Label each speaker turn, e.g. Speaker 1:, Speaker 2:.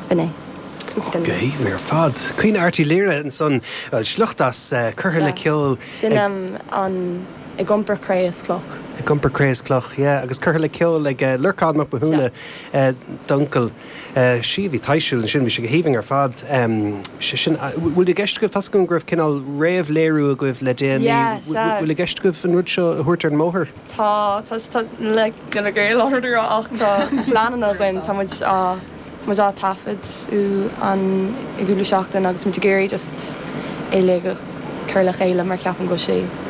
Speaker 1: B'né.
Speaker 2: Gohíhann ar fad. Cuoine artí léire an son sluchttas curtha le ceol.
Speaker 1: Sin an I gcompar Craas cloch.
Speaker 2: I gcompar Craas cloch, agus curtha le ceol ag lurcád mo bhúna duncail siomhí taisiúil sin bhí sé go híomhing ar fad. Bhfuil I gceist go tas gon gribh cinál réamh léirú a goibh le déanaí. Bhfuil I gceist go an rud seo thuirtar an móthir?
Speaker 1: Tá le gona gur láthúir ach tá planan a gin tá muid á tafid ú an i gúbla seachtain agus muid géirí just é le go cur le chéile mar ceapan go sé.